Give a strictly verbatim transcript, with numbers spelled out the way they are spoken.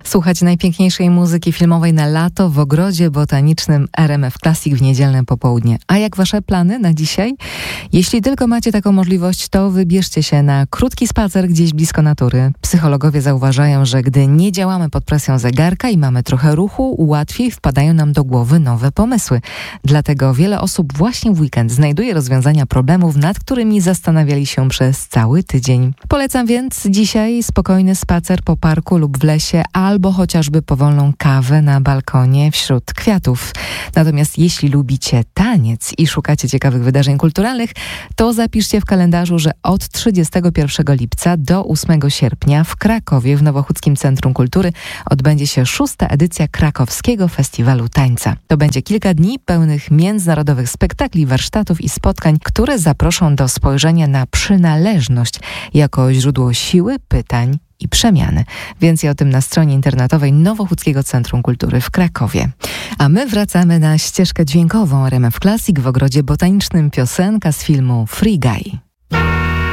Słuchać najpiękniejszej muzyki filmowej na lato w ogrodzie botanicznym R M F Classic w niedzielne popołudnie. A jak wasze plany na dzisiaj? Jeśli tylko macie taką możliwość, to wybierzcie się na krótki spacer gdzieś blisko natury. Psychologowie zauważają, że gdy nie działamy pod presją zegarka i mamy trochę ruchu, łatwiej wpadają nam do głowy nowe pomysły. Dlatego wiele osób właśnie w weekend znajduje rozwiązania problemów, nad którymi zastanawiali się przez cały tydzień. Polecam więc dzisiaj spokojny spacer po parku lub w lesie, albo chociażby powolną kawę na balkonie wśród kwiatów. Natomiast jeśli lubicie taniec i szukacie ciekawych wydarzeń kulturalnych, to zapiszcie w kalendarzu, że od trzydziestego pierwszego lipca do ósmego sierpnia w Krakowie w Nowochódzkim Centrum Kultury odbędzie się szósta edycja Krakowskiego Festiwalu Tańca. To będzie kilka dni pełnych międzynarodowych spektakli, warsztatów i spotkań, które zaproszą do spojrzenia na przynależność jako źródło siły, pytań i przemiany. Więcej o tym na stronie internetowej Nowochódzkiego Centrum Kultury w Krakowie. A my wracamy na ścieżkę dźwiękową R M F Classic w ogrodzie botanicznym. Piosenka z filmu Free Guy.